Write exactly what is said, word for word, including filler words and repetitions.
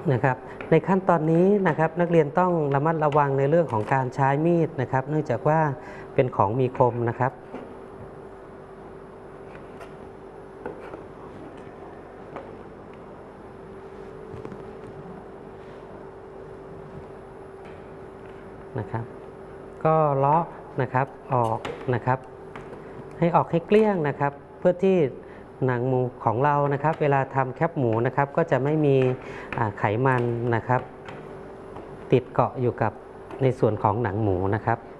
นะครับในขั้นตอนนี้นะครับนักเรียนต้องระมัดระวังในเรื่องของการใช้มีดนะครับเนื่องจากว่าเป็นของมีคมนะครับนะครับก็เลาะนะครับออกนะครับให้ออกให้เกลี้ยงนะครับเพื่อที่หนังหมูของเรานะครับเวลาทำแคบหมูนะครับก็จะไม่มีไขมันนะครับติดเกาะอยู่กับในส่วนของหนังหมูนะครับ